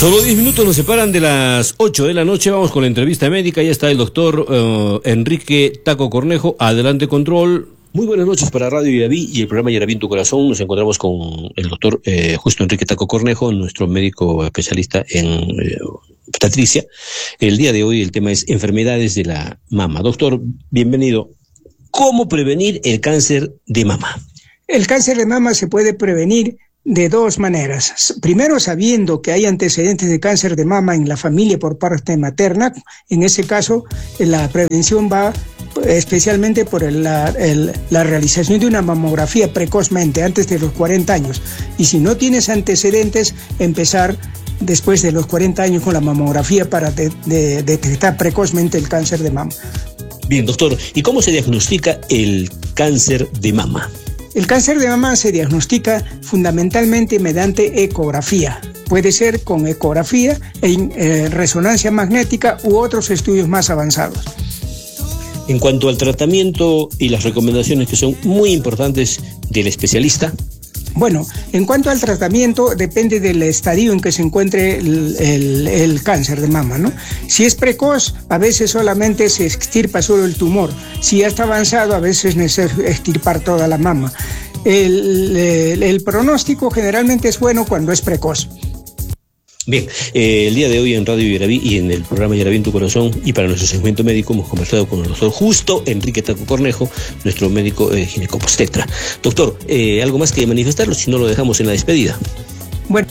Solo 10 minutos nos separan de las 8 de la noche. Vamos con la entrevista médica. Ya está el doctor Enrique Taco Cornejo. Adelante, control. Muy buenas noches para Radio Yaraví y el programa Yaraví en tu corazón. Nos encontramos con el doctor justo Enrique Taco Cornejo, nuestro médico especialista en obstetricia. El día de hoy el tema es enfermedades de la mama. Doctor, bienvenido. ¿Cómo prevenir el cáncer de mama? El cáncer de mama se puede prevenir de dos maneras. Primero, sabiendo que hay antecedentes de cáncer de mama en la familia por parte materna. En ese caso, la prevención va especialmente por la realización de una mamografía precozmente, antes de los 40 años. Y si no tienes antecedentes, empezar después de los 40 años con la mamografía para detectar precozmente el cáncer de mama. Bien, doctor, ¿y cómo se diagnostica el cáncer de mama? El cáncer de mama se diagnostica fundamentalmente mediante ecografía. Puede ser con ecografía, resonancia magnética u otros estudios más avanzados. En cuanto al tratamiento y las recomendaciones que son muy importantes del especialista. Bueno, en cuanto al tratamiento, depende del estadio en que se encuentre el cáncer de mama, ¿no? Si es precoz, a veces solamente se extirpa solo el tumor. Si ya está avanzado, a veces es necesario extirpar toda la mama. El pronóstico generalmente es bueno cuando es precoz. Bien, el día de hoy en Radio Yaraví y en el programa Yaraví en tu corazón y para nuestro segmento médico hemos conversado con el doctor justo Enrique Taco Cornejo, nuestro médico ginecobstetra. Doctor, ¿algo más que manifestarlo? Si no, lo dejamos en la despedida. Bueno,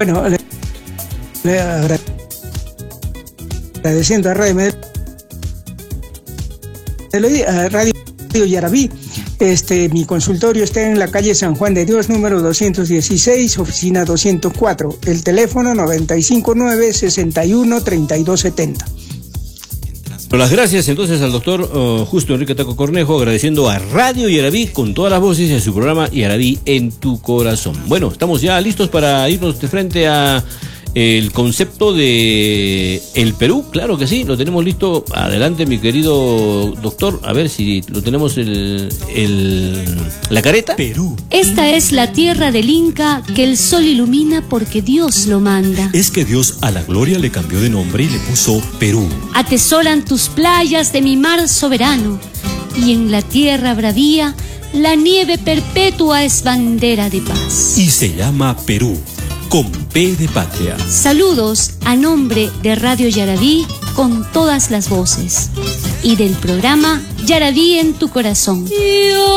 agradeciendo a Radio Yaraví. Mi consultorio está en la calle San Juan de Dios, número 216, oficina 204. El teléfono 959-61-3270. Las gracias entonces al doctor justo Enrique Taco Cornejo, agradeciendo a Radio Yaraví con todas las voces en su programa Yaraví en tu corazón. Bueno, estamos ya listos para irnos de frente a el concepto de el Perú. Claro que sí, lo tenemos listo. Adelante, mi querido doctor, a ver si lo tenemos la careta. Perú. Esta es la tierra del Inca que el sol ilumina porque Dios lo manda. Es que Dios a la gloria le cambió de nombre y le puso Perú. Atesoran tus playas de mi mar soberano y en la tierra bravía la nieve perpetua es bandera de paz. Y se llama Perú, con P de patria. Saludos a nombre de Radio Yaraví con todas las voces y del programa Yaraví en tu corazón.